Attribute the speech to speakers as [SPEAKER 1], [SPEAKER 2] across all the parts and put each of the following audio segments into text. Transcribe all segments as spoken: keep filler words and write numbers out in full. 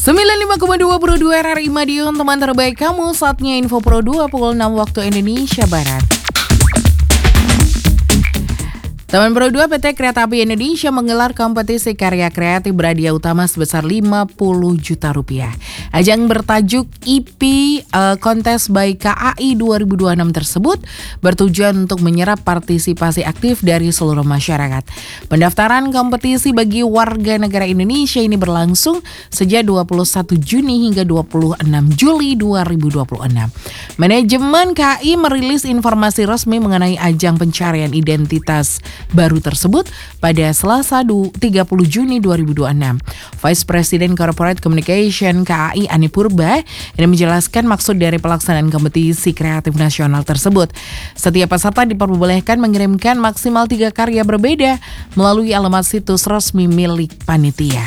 [SPEAKER 1] sembilan puluh lima koma dua Pro dua R R I Madiun, teman terbaik kamu. Saatnya Info Pro dua pukul enam waktu Indonesia Barat. Teman Pro dua, P T Kereta Api Indonesia menggelar kompetisi karya kreatif berhadiah utama sebesar lima puluh juta rupiah. Ajang bertajuk I P uh, Kontes by K A I dua ribu dua puluh enam tersebut bertujuan untuk menyerap partisipasi aktif dari seluruh masyarakat. Pendaftaran kompetisi bagi warga negara Indonesia ini berlangsung sejak dua puluh satu Juni hingga dua puluh enam Juli dua ribu dua puluh enam. Manajemen K A I merilis informasi resmi mengenai ajang pencarian identitas baru tersebut pada Selasa tiga puluh Juni dua ribu dua puluh enam. Vice President Corporate Communication K A I Ani Purba ini menjelaskan maksud dari pelaksanaan kompetisi kreatif nasional tersebut. Setiap peserta diperbolehkan mengirimkan maksimal tiga karya berbeda melalui alamat situs resmi milik panitia.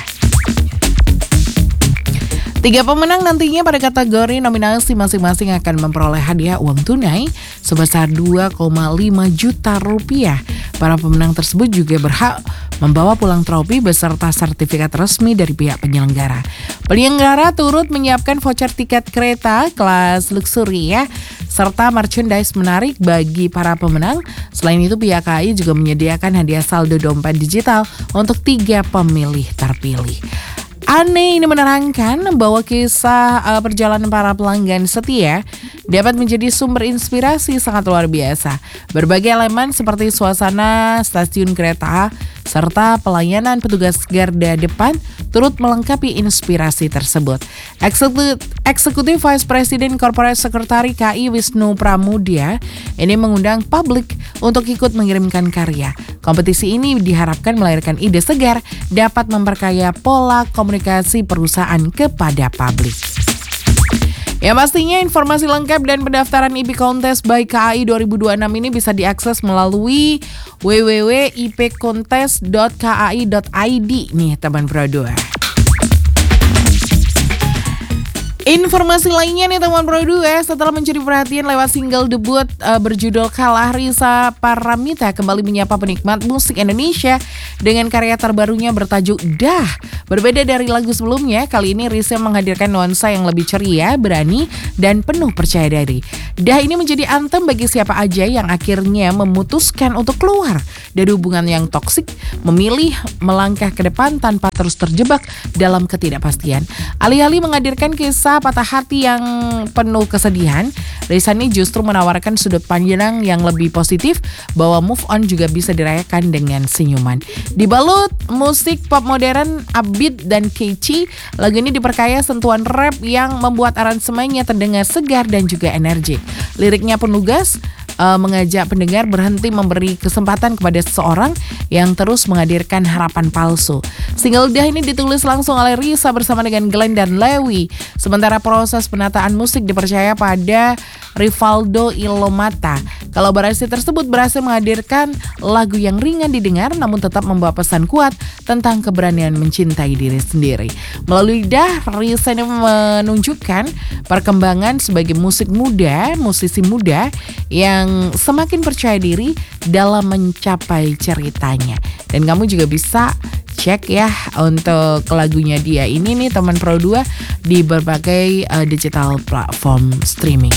[SPEAKER 1] Tiga pemenang nantinya pada kategori nominasi masing-masing akan memperoleh hadiah uang tunai sebesar dua koma lima juta rupiah. Para pemenang tersebut juga berhak membawa pulang trofi beserta sertifikat resmi dari pihak penyelenggara. Penyelenggara turut menyiapkan voucher tiket kereta kelas luxury ya, serta merchandise menarik bagi para pemenang. Selain itu, pihak K A I juga menyediakan hadiah saldo dompet digital untuk tiga pemilih terpilih. Ane ini menerangkan bahwa kisah uh, perjalanan para pelanggan setia dapat menjadi sumber inspirasi sangat luar biasa. Berbagai elemen seperti suasana stasiun kereta serta pelayanan petugas garda depan turut melengkapi inspirasi tersebut. Eksekutif, Eksekutif Vice President Corporate Secretary K A I Wisnu Pramudia ini mengundang publik untuk ikut mengirimkan karya. Kompetisi ini diharapkan melahirkan ide segar dapat memperkaya pola komunikasi perusahaan kepada publik. Ya, pastinya informasi lengkap dan pendaftaran I P Kontes by K A I dua ribu dua puluh enam ini bisa diakses melalui w w w titik i p kontes titik k a i titik i d nih teman Pro dua. Informasi lainnya nih teman Pro dua, setelah mencuri perhatian lewat single debut uh, berjudul Kalah, Risa Paramita kembali menyapa penikmat musik Indonesia dengan karya terbarunya bertajuk Dah. Berbeda dari lagu sebelumnya, kali ini Risa menghadirkan nuansa yang lebih ceria, berani, dan penuh percaya diri. Dah ini menjadi anthem bagi siapa aja yang akhirnya memutuskan untuk keluar dari hubungan yang toksik, memilih melangkah ke depan tanpa terus terjebak dalam ketidakpastian. Alih-alih menghadirkan kisah patah hati yang penuh kesedihan, Risa ini justru menawarkan sudut pandang yang lebih positif bahwa move on juga bisa dirayakan dengan senyuman. Dibalut musik pop modern, upbeat dan catchy, lagu ini diperkaya sentuhan rap yang membuat aransemennya terdengar segar dan juga energik. Liriknya pun lugas, Uh, mengajak pendengar berhenti memberi kesempatan kepada seseorang yang terus menghadirkan harapan palsu. Single Dah ini ditulis langsung oleh Risa bersama dengan Glenn dan Lewi. Sementara proses penataan musik dipercaya pada Rivaldo Ilomata. Kolaborasi tersebut berhasil menghadirkan lagu yang ringan didengar namun tetap membawa pesan kuat tentang keberanian mencintai diri sendiri. Melalui Dah, Risa ini menunjukkan perkembangan sebagai musik muda, musisi muda yang semakin percaya diri dalam mencapai ceritanya. Dan kamu juga bisa cek ya untuk lagunya dia ini nih teman Pro dua di berbagai uh, digital platform streaming.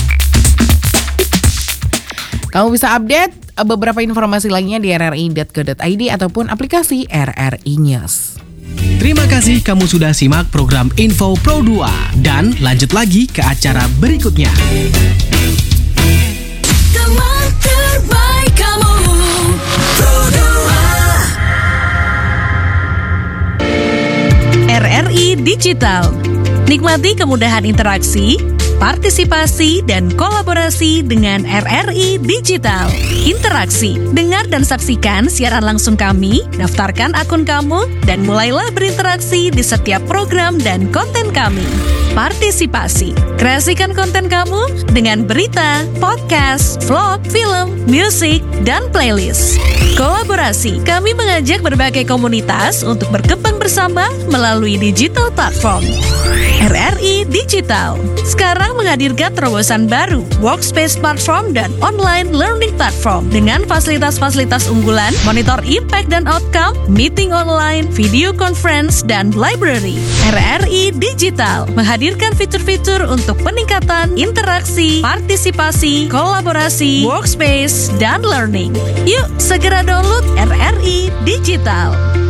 [SPEAKER 1] Kamu bisa update uh, beberapa informasi lainnya di r r i titik co titik i d ataupun aplikasi R R I News.
[SPEAKER 2] Terima kasih kamu sudah simak program Info Pro dua dan lanjut lagi ke acara berikutnya.
[SPEAKER 3] Teman terbaik kamu, Pro dua. R R I Digital. Nikmati kemudahan interaksi, partisipasi, dan kolaborasi dengan R R I Digital. Interaksi, dengar dan saksikan siaran langsung kami, daftarkan akun kamu, dan mulailah berinteraksi di setiap program dan konten kami. Partisipasi, kreasikan konten kamu dengan berita, podcast, vlog, film, musik, dan playlist. Kolaborasi, kami mengajak berbagai komunitas untuk berkembang bersama melalui digital platform. R R I Digital, sekarang sekarang menghadirkan terobosan baru, Workspace Platform dan Online Learning Platform dengan fasilitas-fasilitas unggulan, monitor impact dan outcome, meeting online, video conference, dan library. R R I Digital menghadirkan fitur-fitur untuk peningkatan interaksi, partisipasi, kolaborasi, workspace, dan learning. Yuk, segera download R R I Digital.